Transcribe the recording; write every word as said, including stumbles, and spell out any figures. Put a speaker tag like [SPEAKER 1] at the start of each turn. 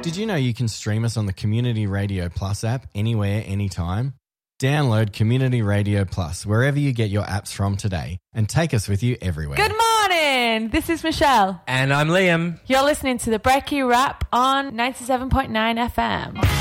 [SPEAKER 1] Did you know you can stream us on the Community Radio Plus app anywhere, anytime? Download Community Radio Plus wherever you get your apps from today and take us with you everywhere.
[SPEAKER 2] Good morning. This is Michelle.
[SPEAKER 3] And I'm Liam.
[SPEAKER 2] You're listening to the Breaky Wrap on ninety-seven point nine F M.